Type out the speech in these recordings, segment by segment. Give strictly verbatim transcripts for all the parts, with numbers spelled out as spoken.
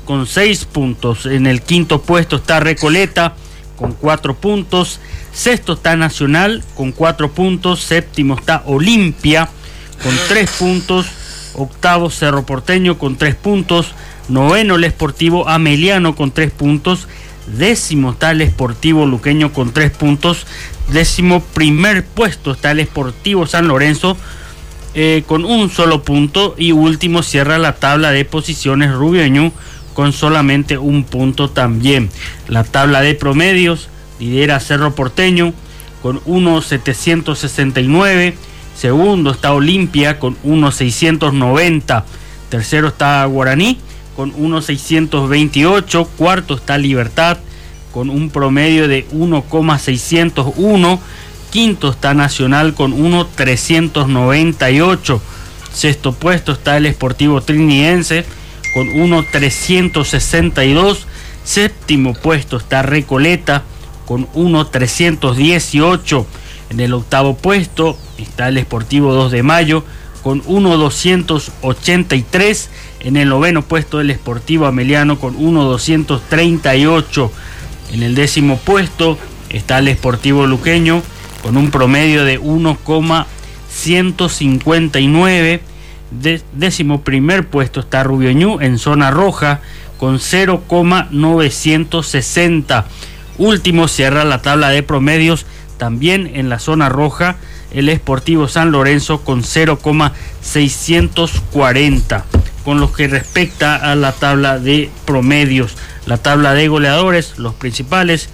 con seis puntos. En el quinto puesto está Recoleta con cuatro puntos. Sexto está Nacional con cuatro puntos. Séptimo está Olimpia con tres puntos. Octavo Cerro Porteño con tres puntos. Noveno el Sportivo Ameliano con tres puntos. Décimo está el Sportivo Luqueño con tres puntos. Décimo primer puesto está el Sportivo San Lorenzo eh, con un solo punto. Y último cierra la tabla de posiciones Rubio Ñu con solamente un punto también. La tabla de promedios lidera Cerro Porteño con uno punto setecientos sesenta y nueve. Segundo está Olimpia con uno punto seiscientos noventa. Tercero está Guaraní con uno punto seiscientos veintiocho. Cuarto está Libertad con un promedio de uno coma seiscientos uno. Quinto está Nacional con uno punto trescientos noventa y ocho. Sexto puesto está el Sportivo Trinidense con uno punto trescientos sesenta y dos. Séptimo puesto está Recoleta con uno punto trescientos dieciocho. En el octavo puesto está el Sportivo dos de Mayo con uno punto doscientos ochenta y tres. En el noveno puesto el Sportivo Ameliano con uno punto doscientos treinta y ocho. En el décimo puesto está el Sportivo Luqueño con un promedio de uno coma ciento cincuenta y nueve. De, décimo primer puesto está Rubio Ñu en zona roja con cero coma novecientos sesenta. Último cierra la tabla de promedios también en la zona roja el Sportivo San Lorenzo con cero coma seiscientos cuarenta. Con lo que respecta a la tabla de promedios, la tabla de goleadores, los principales,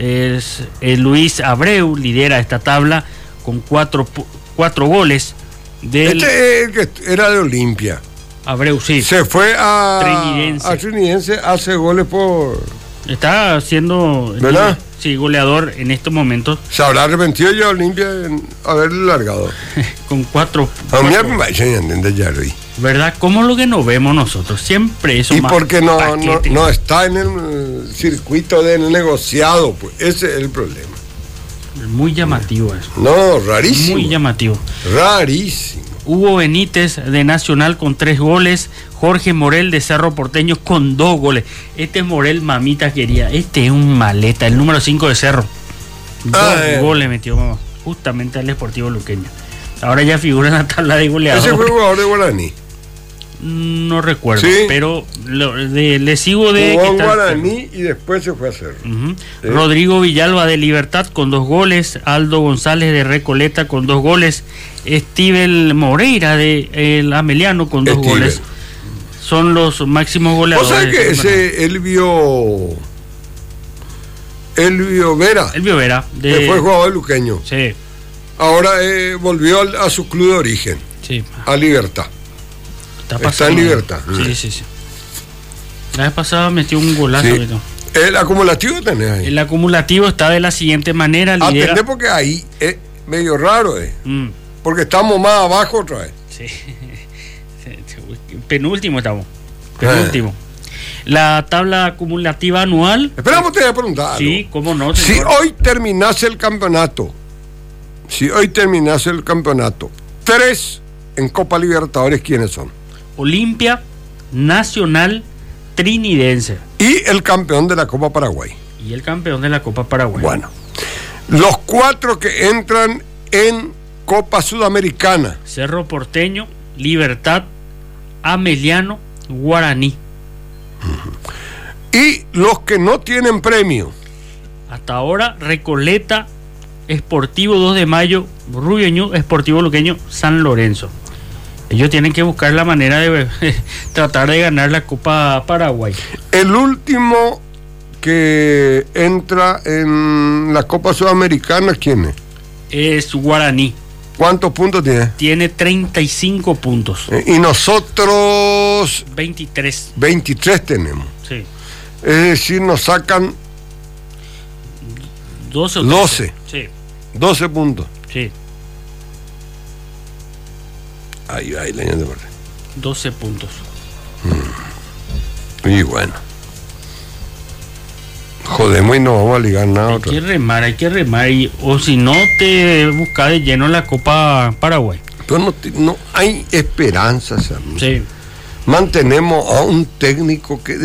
es eh, Luis Abreu lidera esta tabla con cuatro, cuatro goles. Del... Este era de Olimpia. Abreu, sí. Se fue a Trinidense. A Trinidense, hace goles por... Está siendo, ¿verdad? Sí, goleador en estos momentos. Se habrá arrepentido ya Olimpia en haberle largado. Con cuatro. A mí me parece que entiende ya, Luis. ¿Verdad? ¿Cómo lo que nos vemos nosotros? Siempre eso. Y más porque no, no, paquete. no está en el circuito del negociado, pues ese es el problema. Muy llamativo eso. No, rarísimo. Muy llamativo. Rarísimo. Hugo Benítez de Nacional con tres goles. Jorge Morel de Cerro Porteño con dos goles. Este es Morel, mamita quería. Este es un maleta, el número cinco de Cerro. Dos ah, eh. goles metió, mamá, justamente al Sportivo Luqueño. Ahora ya figura en la tabla de goleadores. Ese fue jugador de Guaraní. No recuerdo, ¿Sí? pero lo, de, le sigo de... Jugó en Guaraní y después se fue a Cerro. Uh-huh. ¿Sí? Rodrigo Villalba de Libertad con dos goles. Aldo González de Recoleta con dos goles. Estivel Moreira de El Ameliano con dos Estivel. goles. Son los máximos goleadores. ¿Vos sabés que ese Elvio Elvio Vera, Elvio Vera de... que fue jugador luqueño, Sí, ahora eh, volvió al, a su club de origen, sí. a Libertad? Está, Está en Libertad. Sí, sí, sí. La vez pasada metió un golazo. Sí. El acumulativo tenés ahí. El acumulativo está de la siguiente manera. Lidera... Atendé porque ahí es medio raro, eh. Mm. Porque estamos más abajo otra vez. Sí. Penúltimo estamos. Penúltimo. La tabla acumulativa anual. Esperamos, te voy a preguntar. Sí, cómo no. Si señor. hoy terminase el campeonato, si hoy terminase el campeonato, tres en Copa Libertadores, ¿quiénes son? Olimpia, Nacional, Trinidense. Y el campeón de la Copa Paraguay. Y el campeón de la Copa Paraguay. Bueno, los cuatro que entran en Copa Sudamericana. Cerro Porteño, Libertad, Ameliano, Guaraní. Uh-huh. Y los que no tienen premio. Hasta ahora, Recoleta, Sportivo dos de Mayo, Rubio Ñu, Sportivo Luqueño, San Lorenzo. Ellos tienen que buscar la manera de tratar de ganar la Copa Paraguay. El último que entra en la Copa Sudamericana, ¿quién es? Es Guaraní. ¿Cuántos puntos tiene? Tiene treinta y cinco puntos. Eh, y nosotros veintitrés. veintitrés tenemos. Sí. Es decir, nos sacan doce. O doce. Sí. doce puntos. Sí. Ahí, ahí, leña de verde. doce puntos. Mm. Y bueno. Jodemos y no vamos a ligar nada. Hay otra. que remar, hay que remar. Y, o si no, te busca de lleno la Copa Paraguay. Pero no, no hay esperanzas. Sí. Mantenemos a un técnico que